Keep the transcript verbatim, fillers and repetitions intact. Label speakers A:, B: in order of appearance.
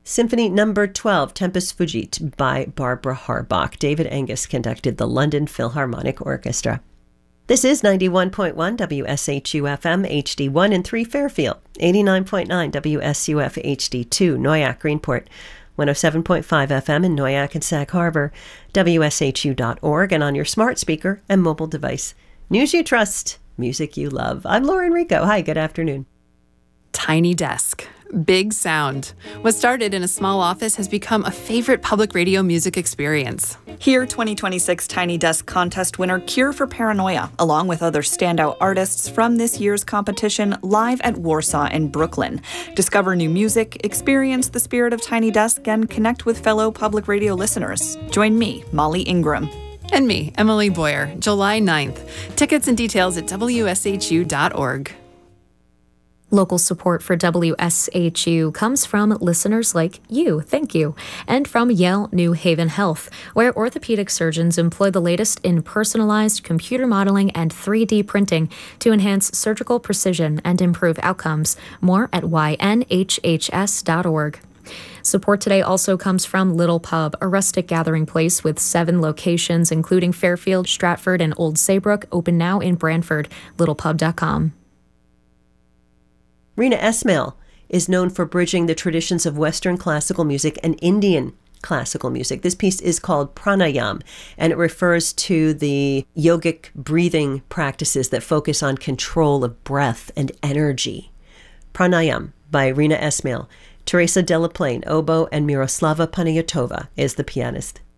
A: Symphony Number twelve, Tempus Fugit by Barbara Harbach. David Angus conducted the London Philharmonic Orchestra. This is ninety-one point one W S H U F M H D one and three Fairfield, eighty-nine point nine W S U F H D two Noyak Greenport, one oh seven point five F M in Noyak and Sag Harbor, W S H U dot org, and on your smart speaker and mobile device. News you trust, music you love. I'm Lauren Rico. Hi, good afternoon.
B: Tiny desk. Big sound. What started in a small office has become a favorite public radio music experience.
C: Hear twenty twenty-six Tiny Desk Contest winner Cure for Paranoia, along with other standout artists from this year's competition, live at Warsaw and Brooklyn. Discover new music, experience the spirit of Tiny Desk, and connect with fellow public radio listeners. Join me, Molly Ingram.
B: And me, Emily Boyer, July ninth. Tickets and details at W S H U dot org.
D: Local support for W S H U comes from listeners like you, thank you, and from Yale New Haven Health, where orthopedic surgeons employ the latest in personalized computer modeling and three D printing to enhance surgical precision and improve outcomes. More at Y N H H S dot org. Support today also comes from Little Pub, a rustic gathering place with seven locations, including Fairfield, Stratford, and Old Saybrook, open now in Brantford. little pub dot com.
A: Rina Esmail is known for bridging the traditions of Western classical music and Indian classical music. This piece is called Pranayam, and it refers to the yogic breathing practices that focus on control of breath and energy. Pranayam by Rina Esmail. Teresa Delaplane, oboe, and Miroslava Panayotova is the pianist.